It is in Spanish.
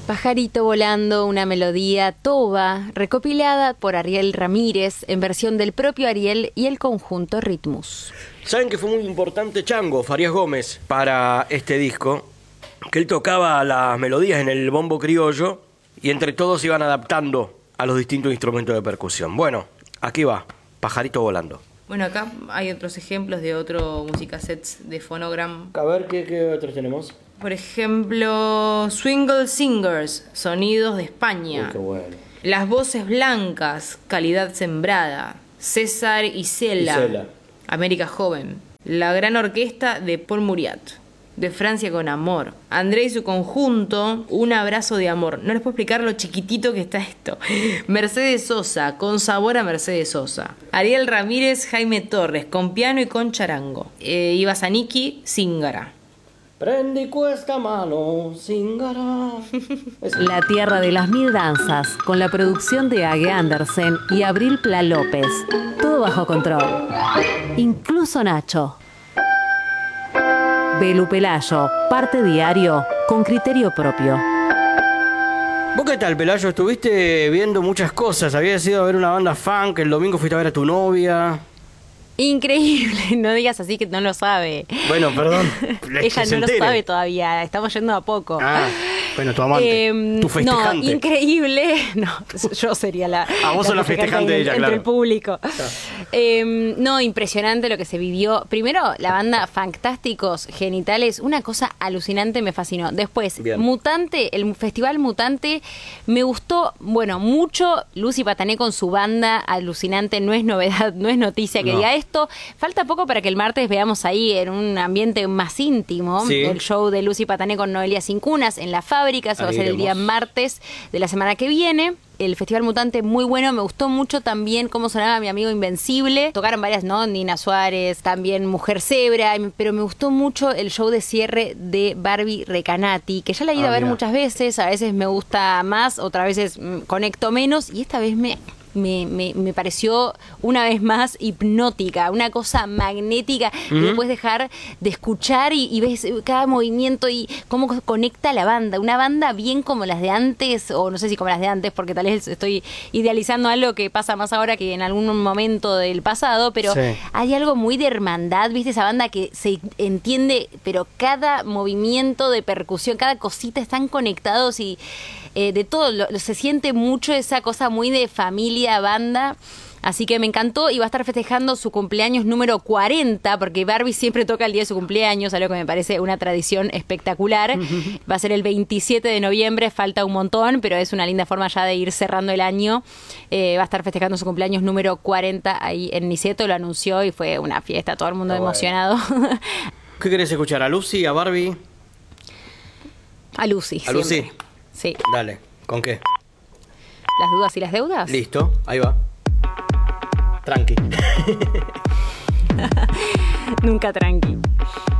Pajarito volando, una melodía toba, recopilada por Ariel Ramírez en versión del propio Ariel y el conjunto Ritmus. ¿Saben que fue muy importante Chango Farías Gómez para este disco? Que él tocaba las melodías en el bombo criollo y entre todos iban adaptando a los distintos instrumentos de percusión. Bueno, aquí va, Pajarito volando. Bueno, acá hay otros ejemplos de otro musicasets de Phonogram. A ver, ¿qué otros tenemos? Por ejemplo, Swingle Singers, sonidos de España. Uy, qué bueno. Las voces blancas, calidad sembrada. César Isela, América Joven. La gran orquesta de Paul Muriat, de Francia con amor. André y su conjunto, Un abrazo de amor. No les puedo explicar lo chiquitito que está esto. Mercedes Sosa, con sabor a Mercedes Sosa. Ariel Ramírez, Jaime Torres, con piano y con charango. Ibazaniki, Zingara. Prende cuesta mano, Zingara. La Tierra de las Mil Danzas, con la producción de Age Andersen y Abril Pla López. Todo bajo control. Incluso Nacho. Belu Pelayo, parte diario, con criterio propio. ¿Vos qué tal, Pelayo? Estuviste viendo muchas cosas. Habías ido a ver una banda funk, el domingo fuiste a ver a tu novia. Increíble, no digas así que no lo sabe. Bueno, perdón. Ella no lo sabe todavía, estamos yendo a poco. Ah, bueno, tu amante, tu festejante. No, increíble. No, yo sería la... vos sos la festejante de ella, entre claro. el público. No, impresionante lo que se vivió. Primero, la banda Fantásticos Genitales, una cosa alucinante, me fascinó. Después, Bien. Mutante, el Festival Mutante, me gustó, bueno, mucho. Lucy Patané con su banda, alucinante, no es novedad, no es noticia que diga esto. Falta poco para que el martes veamos ahí en un ambiente más íntimo el show de Lucy Patané con Noelia Cincunas en la fábrica. Eso va a ser el día martes de la semana que viene. El Festival Mutante muy bueno, me gustó mucho también cómo sonaba Mi Amigo Invencible. Tocaron varias, ¿no? Nina Suárez, también Mujer Zebra, pero me gustó mucho el show de cierre de Barbie Recanati, que ya la he ido a ver muchas veces, a veces me gusta más, otras veces conecto menos, y esta vez me pareció una vez más hipnótica, una cosa magnética que no puedes dejar de escuchar y ves cada movimiento y cómo conecta la banda. Una banda bien como las de antes, o no sé si como las de antes, porque tal vez estoy idealizando algo que pasa más ahora que en algún momento del pasado, pero hay algo muy de hermandad, ¿viste? Esa banda que se entiende, pero cada movimiento de percusión, cada cosita están conectados y de todo, se siente mucho esa cosa muy de familia, banda, así que me encantó y va a estar festejando su cumpleaños número 40, porque Barbie siempre toca el día de su cumpleaños, algo que me parece una tradición espectacular. Va a ser el 27 de noviembre, falta un montón, pero es una linda forma ya de ir cerrando el año. Va a estar festejando su cumpleaños número 40 ahí en Niceto, lo anunció y fue una fiesta, todo el mundo emocionado. ¿Qué querés escuchar? ¿A Lucy, a Barbie? A Lucy. ¿A Lucy? Siempre. Sí. Dale, ¿con qué? ¿Las dudas y las deudas? Listo, ahí va. Tranqui. Nunca tranqui.